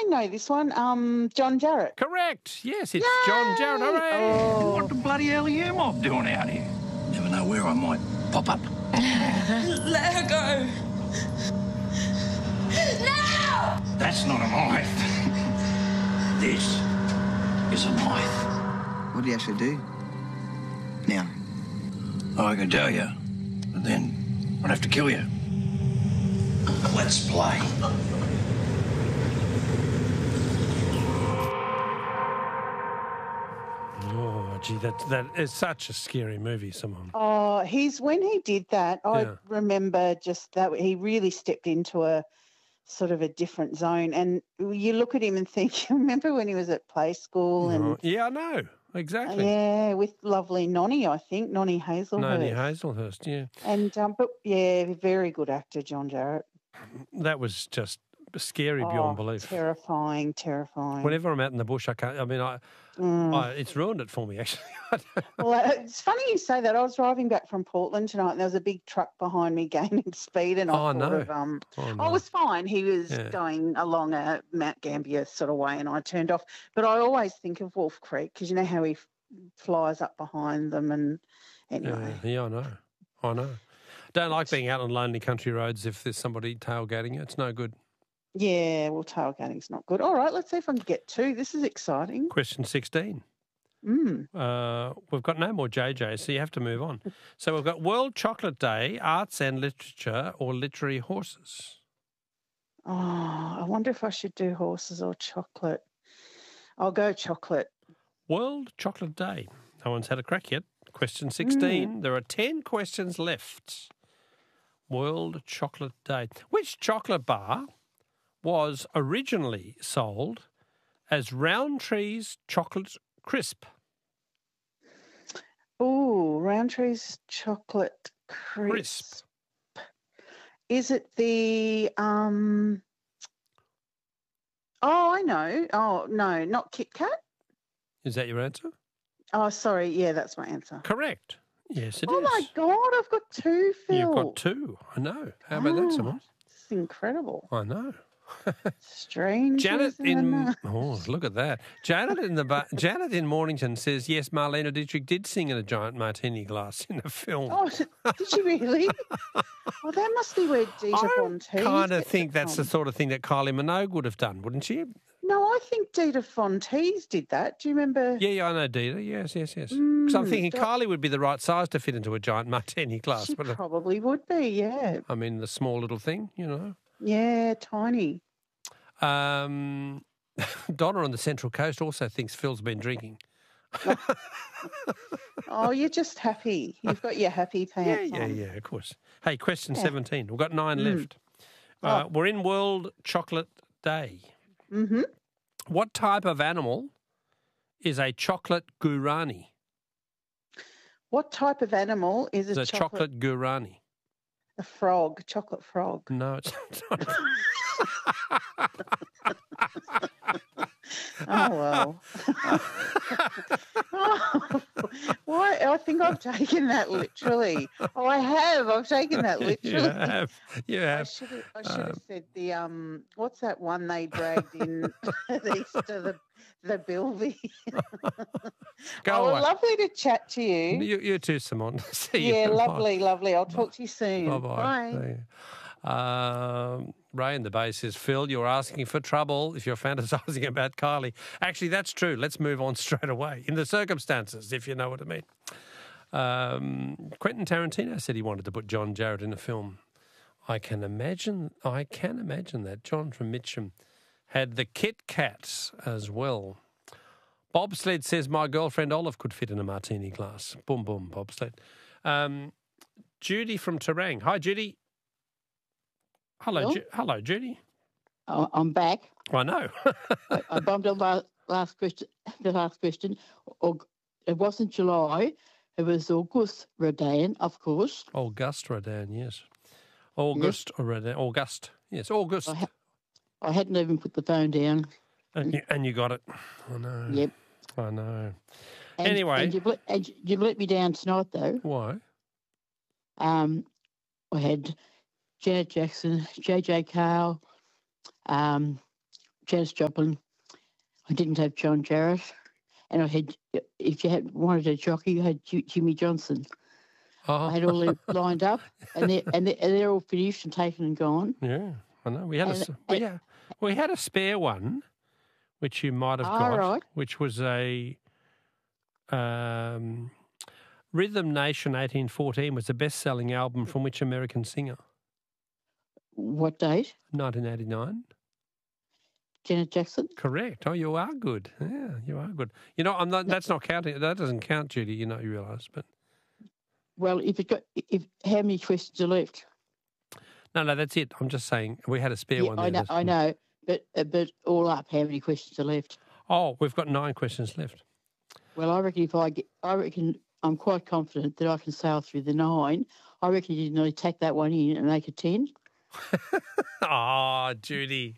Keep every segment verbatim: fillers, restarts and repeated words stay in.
know this one. Um, John Jarratt. Correct. Yes, it's Yay! John Jarratt. Hooray! Oh. What the bloody hell are you mob doing out here? Never know where I might pop up. Let her go. No! That's not a knife. This is a knife. What do you actually do? Now? I can tell you, but then I'd have to kill you. Let's play. Oh, gee, that that is such a scary movie, Simone. Oh, he's when he did that, I Yeah. remember just that he really stepped into a sort of a different zone. And you look at him and think, you remember when he was at play school and Oh, yeah, I know. Exactly. yeah, with lovely Nonnie, I think Nonnie Hazelhurst. Nonnie Hazelhurst, yeah. And um, but yeah, very good actor, John Jarratt. That was just scary beyond Oh, belief. Terrifying, terrifying. Whenever I'm out in the bush, I can't. I mean, I, Mm. I it's ruined it for me actually. Well, uh, it's funny you say that. I was driving back from Portland tonight, and there was a big truck behind me gaining speed, and I Oh, thought no. of, um, Oh, no. I was fine. He was Yeah. going along a Mount Gambier sort of way, and I turned off. But I always think of Wolf Creek because you know how he f- flies up behind them, and anyway. Yeah, yeah, I know. I know. Don't like being out on lonely country roads if there's somebody tailgating you. It's no good. Yeah, well, tailgating's not good. All right, let's see if I can get two. This is exciting. Question sixteen. Mm. Uh, we've got no more J J, so you have to move on. So we've got World Chocolate Day, Arts and Literature, or Literary Horses. Oh, I wonder if I should do horses or chocolate. I'll go chocolate. World Chocolate Day. No one's had a crack yet. Question sixteen. There are ten questions left. World Chocolate Day. Which chocolate bar was originally sold as Roundtree's Chocolate Crisp? Oh, Roundtree's chocolate crisp. Is it the um? Oh, I know. Oh no, not Kit Kat. Is that your answer? Oh, sorry. Yeah, that's my answer. Correct. Yes, it is. Oh my God, I've got two, Phil. You've got two. I know. How about that, Simon? It's incredible. I know. Strange. Janet in uh, oh, look at that. Janet in the ba- Janet in Mornington says yes. Marlene Dietrich did sing in a giant martini glass in the film. Oh, did she really? Oh, that must be where Dita I Von Teese kind of gets think it that's the from. sort of thing that Kylie Minogue would have done, wouldn't she? No, I think Dita Von Teese did that. Do you remember? Yeah, yeah, I know Dita. Yes, yes, yes. Because I'm Mm, thinking that- Kylie would be the right size to fit into a giant martini glass. She But uh, probably would be. Yeah. I mean, the small little thing, you know. Yeah, tiny. Um, Donna on the Central Coast also thinks Phil's been drinking. Oh, you're just happy. You've got your happy Yeah, pants yeah, on. yeah, of course. Hey, question Yeah. seventeen. We've got nine Mm. left. Uh, Oh. We're in World Chocolate Day. Mm-hmm. What type of animal is a chocolate gurani? What type of animal is It's a, a chocolate, chocolate gurani. A frog, chocolate frog. No, it's not. Oh, well. Oh, why? I think I've taken that literally. Oh, I have. I've taken that literally. You have. You I have. should have, I should have Um, said the um. What's that one they dragged in the Easter the the Bilby? Go oh, away. lovely to chat to you. You, you too, Simon. See you. Yeah, Bye. lovely, lovely. I'll talk to you soon. Bye-bye. Bye. See you. Um, Ray in the bay says, Phil, you're asking for trouble if you're fantasising about Kylie. Actually, that's true. Let's move on straight away. In the circumstances, if you know what I mean. Um, Quentin Tarantino said he wanted to put John Jarratt in a film. I can imagine, I can imagine that. John from Mitcham had the Kit Kats as well. Bobsled says, my girlfriend Olive could fit in a martini glass. Boom, boom, bobsled. Um, Judy from Terang. Hi, Judy. Hello, Hello? Ju- hello, Judy. Oh, I'm back. I know. I, I bumped on last, last question. The last question. Or, it wasn't July. It was August Rodan, of course. August Rodan, yes. August Rodan. August. Yes, August. I, ha- I hadn't even put the phone down. And you, and you got it. I know. Yep. I know. And, Anyway. and you've, let, and you've let me down tonight, though. Why? Um, I had Janet Jackson, J J Cale, um, Janis Joplin. I didn't have John Jarrett. And I had, if you had wanted a jockey, you had J- Jimmy Johnson. Oh. I had all them lined up, and they're, and, they're, and they're all finished and taken and gone. Yeah, I know. We had, And- a, s- we, had, we had a spare one, which you might have Ah, got, right. which was a um, Rhythm Nation eighteen fourteen was the best-selling album from which American singer? What date? nineteen eighty-nine. Janet Jackson? Correct. Oh, you are good. Yeah, you are good. You know, I'm not. That's not counting. That doesn't count, Judy. You know, you realise, but Well, if it got, if how many questions are left? no, no, that's it. I'm just saying we had a spare Yeah, one. I there know, that's- I know, but uh, but all up, how many questions are left? Oh, we've got nine questions left. Well, I reckon if I get, I reckon I'm quite confident that I can sail through the nine. I reckon you nearly tack that one in and make it ten. Oh, Judy.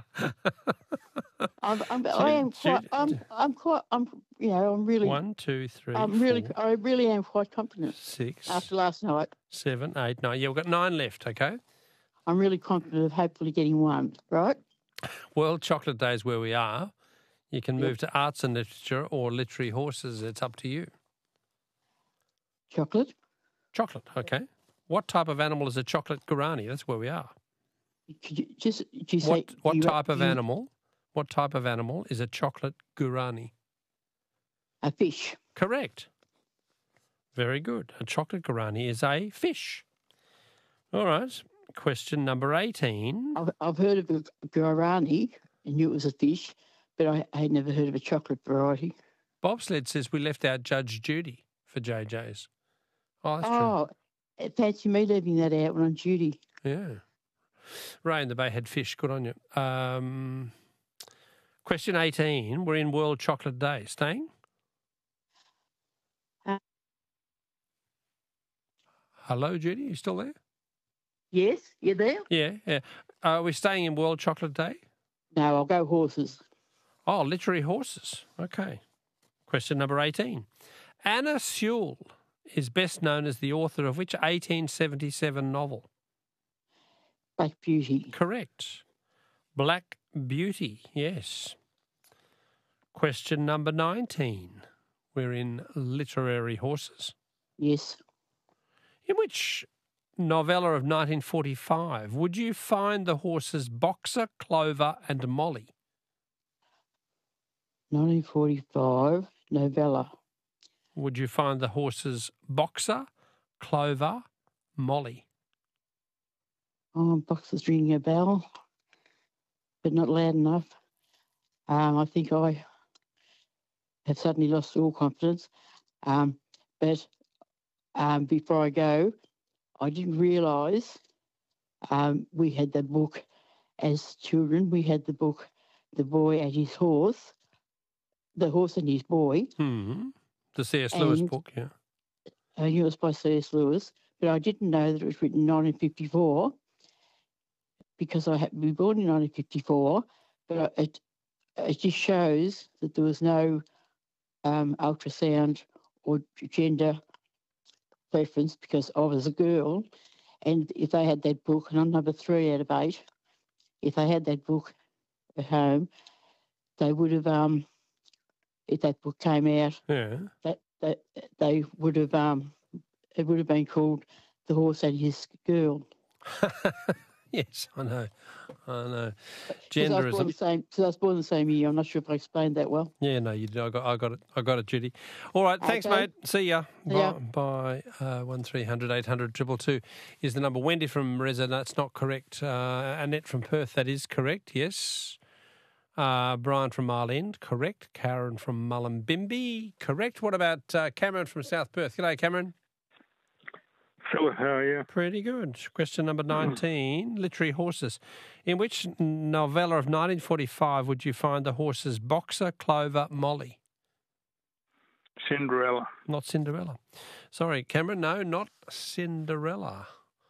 I'm, I'm, I am Ju- quite, Ju- I'm, I'm quite, I'm, you know, I'm really, One, two, three, I'm really, four, I really am quite confident. six, After last night, seven, eight, nine. Yeah, we've got nine left, okay? I'm really confident of hopefully getting one, right? World Chocolate Day is where we are. You can Yep. move to arts and literature or literary horses. It's up to you. Chocolate. Chocolate, okay. What type of animal is a chocolate guarani? That's where we are. Could you just, do you say, What what you- type of you- animal? What type of animal is a chocolate guarani? A fish. Correct. Very good. A chocolate guarani is a fish. All right. Question number eighteen. I've, I've heard of a guarani and knew it was a fish, but I, I had never heard of a chocolate variety. Bobsled says we left out Judge Judy for J J's. Oh, that's true. Oh, fancy me leaving that out when on duty. Yeah. Ray in the Bay had fish. Good on you. Um, question eighteen. We're in World Chocolate Day. Staying? Uh, Hello, Judy. You still there? Yes, you there? Yeah. Yeah. Are we staying in World Chocolate Day? No, I'll go horses. Oh, literary horses. Okay. Question number eighteen. Anna Sewell is best known as the author of which eighteen seventy-seven novel? Black Beauty. Correct. Black Beauty, yes. Question number nineteen. We're in literary horses. Yes. In which novella of nineteen forty-five would you find the horses Boxer, Clover and Molly? nineteen forty-five, novella. Would you find the horses Boxer, Clover, Molly? Oh, box is ringing a bell, but not loud enough. Um, I think I have suddenly lost all confidence. Um, but um, before I go, I didn't realise um, we had the book as children. We had the book, The Boy and His Horse, The Horse and His Boy. Hmm. The C S Lewis And- book, yeah. I knew it was by C S Lewis, but I didn't know that it was written in nineteen fifty-four because I had to be born in nineteen fifty-four. But I- it it just shows that there was no um, ultrasound or gender preference because I was a girl, and if they had that book, and I'm number three out of eight, if they had that book at home, they would have um, if that book came out, Yeah. that that they would have um it would have been called The Horse and His Girl. Yes, I know. I know. 'Cause I Gender was is born a, the same. Because I was born the same year. I'm not sure if I explained that well. yeah, no, you did. I got, I got it. I got it, Judy. All right, thanks, Okay. mate. See ya. See ya. By, by uh, one three hundred eight hundred two two two is the number. Wendy from Reza, that's not correct. Uh, Annette from Perth, that is correct. Yes. Uh, Brian from Mile End, correct. Karen from Mullumbimby, correct. What about uh, Cameron from South Perth? G'day, Cameron. Philip, how are you? Pretty good. Question number nineteen, literary horses. In which novella of nineteen forty-five would you find the horses Boxer, Clover, Molly? Cinderella. Not Cinderella. Sorry, Cameron, no, not Cinderella.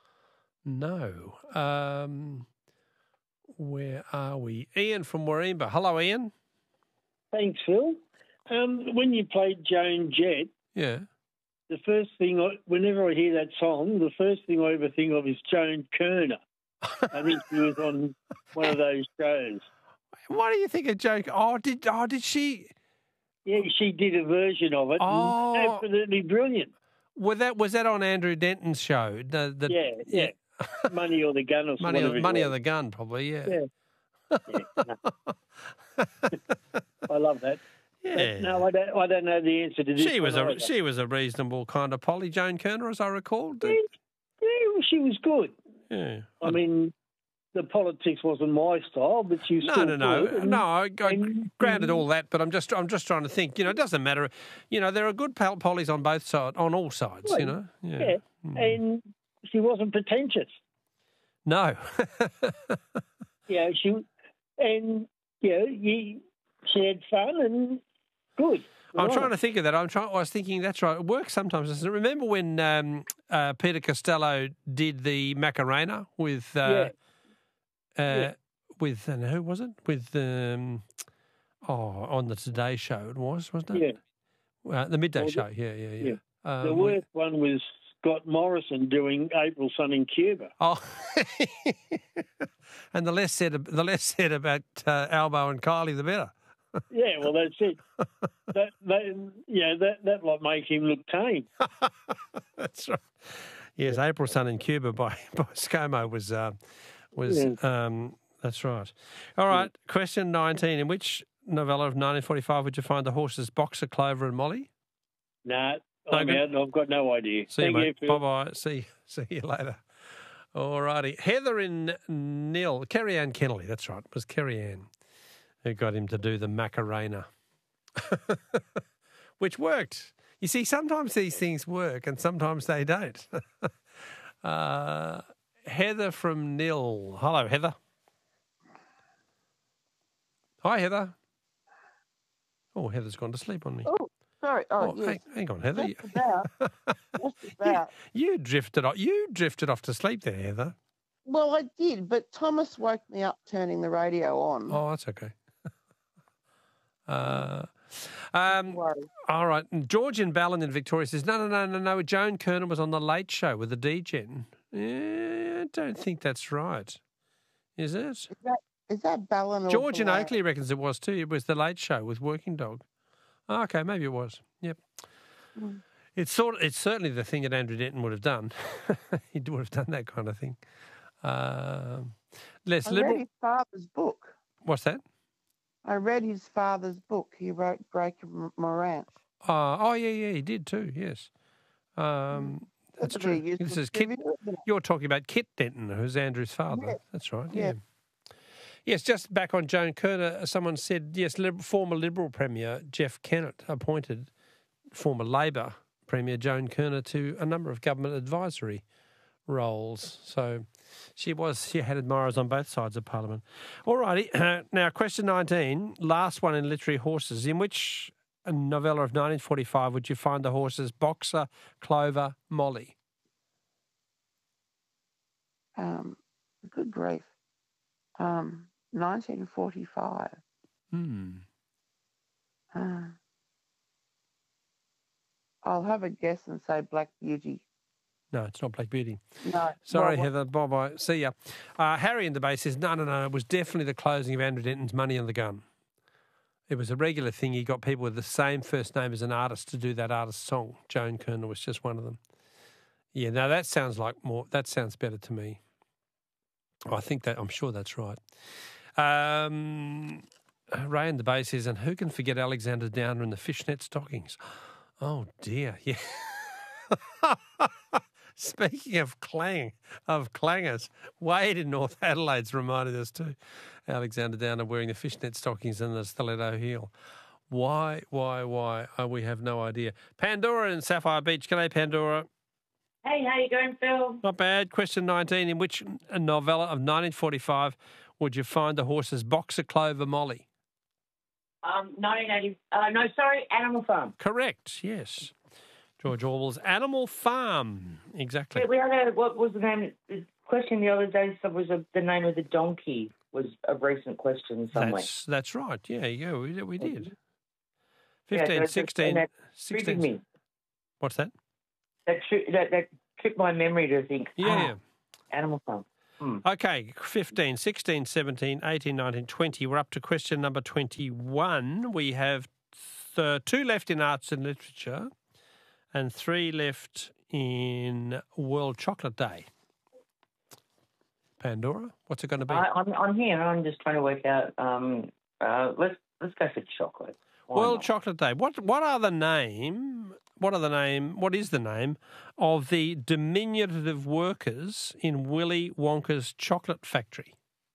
No. Um, where are we? Ian from Warringah. Hello, Ian. Thanks, Phil. Um, when you played Joan Jett, Yeah. the first thing, I, whenever I hear that song, the first thing I ever think of is Joan Kerner. I think she was on one of those shows. What do you think of Joan? Oh, did oh did she? Yeah, she did a version of it. Oh. And absolutely brilliant. Was that was that on Andrew Denton's show? The, the, Yeah, yeah. Money or the Gun or Money, whatever or, it money was. or the Gun, probably. Yeah. Yeah. yeah no. I love that. Yeah. But no, I don't. I don't know the answer to this. She was one a either. she was a reasonable kind of Polly, Joan Kerner, as I recall. Yeah, yeah, well, she was good. Yeah. I mean, the politics wasn't my style, but she was No, still no, no, good. And- no. I, I and- granted all that, but I'm just, I'm just trying to think. You know, it doesn't matter. You know, there are good pol- pollies on both sides, on all sides. Right. You know. Yeah. Yeah, and she wasn't pretentious. No. Yeah, she and you know, you, she had fun and good. I'm Right. trying to think of that. I'm trying. I was thinking that's right. It works sometimes. Doesn't it? Remember when um, uh, Peter Costello did the Macarena with uh, Yeah. uh, Yeah. with and who was it? With um, oh, on the Today Show it was, wasn't it? Yeah. Uh, the midday Well, the- show. Yeah, yeah, yeah. yeah. The Um, worst one was Scott Morrison doing April Sun in Cuba. Oh, and the less said, the less said about uh, Albo and Kylie, the better. Yeah, well, that's it. that, that, yeah, that that might make him look tame. That's right. Yes, April Sun in Cuba by by ScoMo was uh, was Yeah. um, that's right. All right, question nineteen. In which novella of nineteen forty-five would you find the horses Boxer, Clover, and Molly? Nah, No I'm good. out. and I've got no idea. See you, Thank mate. Phil. Bye bye. See see you later. All righty. Heather in Nil. Kerry Ann Kennelly. That's right. It was Kerry Ann who got him to do the Macarena, which worked. You see, sometimes these things work and sometimes they don't. uh, Heather from Nil. Hello, Heather. Hi, Heather. Oh, Heather's gone to sleep on me. Oh, sorry. Oh, Oh, yes. hang, hang on, Heather. Just about. Just about. You drifted off. You drifted off to sleep there, Heather. Well, I did, but Thomas woke me up turning the radio on. Oh, that's okay. uh, um, Worry. all right. And George in Ballin in Victoria says, no, no, no, no, no. Joan Kerner was on the Late Show with the D-Gen. Yeah, I don't think that's right. Is it? Is that, is that Ballon or George in Ballon? Oakley reckons it was too. It was the Late Show with Working Dog. Oh, okay, maybe it was. Yep. Mm. It's sort. It's certainly the thing that Andrew Denton would have done. He would have done that kind of thing. Um, less I liberal. read his father's book. What's that? I read his father's book. He wrote Breaker Morant. Uh, oh, yeah, yeah, he did too, yes. Um, that's That's a true. very This useful is Kit, trivia, isn't it? you're talking about Kit Denton, who's Andrew's father. Yeah. That's right, yeah. Yeah. Yes, just back on Joan Kerner, someone said, yes, Lib- former Liberal Premier Jeff Kennett appointed former Labor Premier Joan Kerner to a number of government advisory roles. So she was, she had admirers on both sides of Parliament. All righty. Now, question nineteen, last one in Literary Horses. In which novella of nineteen forty-five would you find the horses Boxer, Clover, Molly? Um, good grief. Um, nineteen forty-five. Hmm. Uh, I'll have a guess and say Black Beauty. No, it's not Black Beauty. No. Sorry, well, Heather. Bye-bye. See ya. Uh, Harry in the base says, no, no, no, it was definitely the closing of Andrew Denton's Money on the Gun. It was a regular thing. He got people with the same first name as an artist to do that artist's song. Joan Kerner was just one of them. Yeah, now that sounds like more, that sounds better to me. I think that, I'm sure that's right. Um, Ray in the base says, and who can forget Alexander Downer in the fishnet stockings? Oh, dear. Yeah. Speaking of clang, of clangers, Wade in North Adelaide's reminded us too. Alexander Downer wearing the fishnet stockings and the stiletto heel. Why, why, why? Oh, we have no idea. Pandora in Sapphire Beach. G'day, Pandora. Hey, how you going, Phil? Not bad. Question nineteen. In which novella of nineteen forty-five would you find the horses Boxer, Clover, Molly? Um, nineteen eighty. Uh, no, sorry, Animal Farm. Correct, yes. George Orwell's Animal Farm. Exactly. We had a, what was the name? The question the other day was a, the name of the donkey was a recent question somewhere. That's, that's right. Yeah, yeah, we, we did. Yeah, fifteen, that- sixteen, that sixteen. triggered me. What's that? That, tri- that that tripped my memory to think. Yeah, ah, yeah. Animal Farm. Hmm. Okay, fifteen, sixteen, seventeen, eighteen, nineteen, twenty. We're up to question number twenty-one. We have th- two left in arts and literature and three left in World Chocolate Day. Pandora, what's it going to be? I, I'm, I'm here. I'm just trying to work out. Um, uh, let's let's go for chocolate. Why World not? Chocolate Day. What what are the name? What are the name? What is the name of the diminutive workers in Willy Wonka's chocolate factory?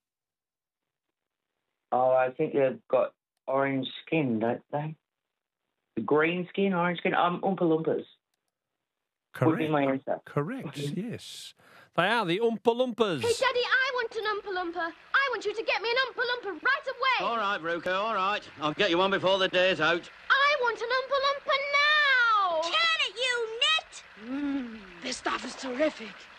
Oh, I think they've got orange skin, don't they? The green skin, orange skin. Um, Oompa Loompas. Correct. Would be my answer. Correct. Yes, they are the Oompa Loompas. Hey, Daddy, I want an Oompa Loompa. I want you to get me an Oompa Loompa right away. All right, Ruka, all right. I'll get you one before the day's out. I want an Oompa Loompa now. Can it, you nit? Mmm, this stuff is terrific.